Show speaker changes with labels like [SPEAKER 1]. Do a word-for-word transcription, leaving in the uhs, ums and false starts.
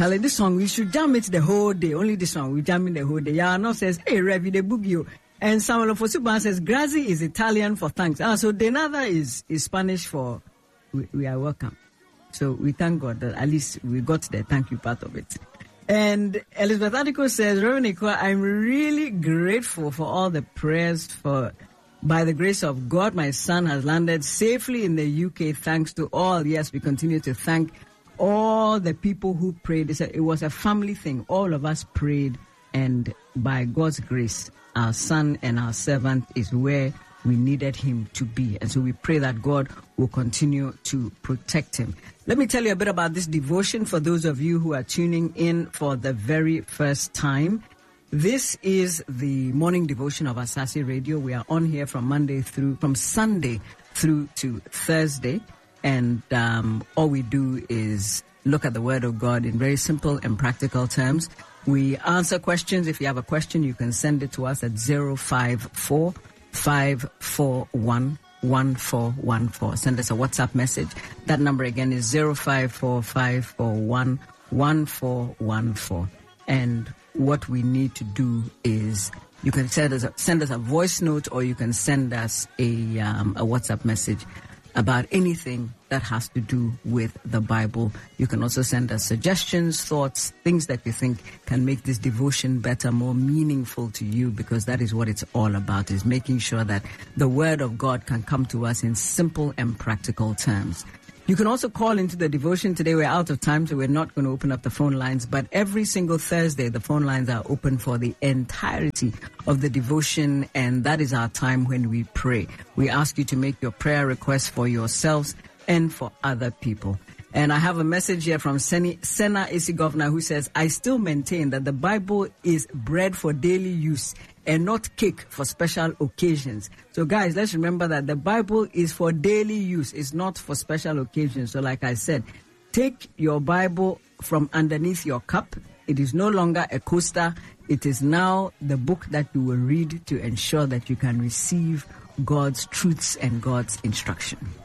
[SPEAKER 1] Charlie, this song, we should jam it the whole day. Only this song, we jam it the whole day. Yano says, hey, Revi, the boogie. And Samuel Fosuban says, Grazi is Italian for thanks. Ah, so Denada is, is Spanish for we, we are welcome. So we thank God that at least we got the thank you part of it. And Elizabeth Adiko says, Reverend Ikwa, I'm really grateful for all the prayers for, by the grace of God, my son has landed safely in the U K. Thanks to all. Yes, we continue to thank all the people who prayed. It was a family thing. All of us prayed, and by God's grace, our son and our servant is where we needed him to be. And so we pray that God will continue to protect him. Let me tell you a bit about this devotion for those of you who are tuning in for the very first time. This is the morning devotion of Asase Radio. We are on here from Monday through, from Sunday through to Thursday. And um, all we do is look at the Word of God in very simple and practical terms. We answer questions. If you have a question, you can send it to us at zero five four, five four one, one four one four. Send us a WhatsApp message. That number again is zero five four, five four one, one four one four. And what we need to do is you can send us a, send us a voice note, or you can send us a um, a WhatsApp message about anything that has to do with the Bible. You can also send us suggestions, thoughts, things that you think can make this devotion better, more meaningful to you, because that is what it's all about, is making sure that the Word of God can come to us in simple and practical terms. You can also call into the devotion. Today we're out of time, so we're not going to open up the phone lines. But every single Thursday, the phone lines are open for the entirety of the devotion, and that is our time when we pray. We ask you to make your prayer requests for yourselves and for other people. And I have a message here from Sena Isigovna, who says, I still maintain that the Bible is bread for daily use and not cake for special occasions. So guys, let's remember that the Bible is for daily use. It's not for special occasions. So like I said, take your Bible from underneath your cup. It is no longer a coaster. It is now the book that you will read to ensure that you can receive God's truths and God's instruction.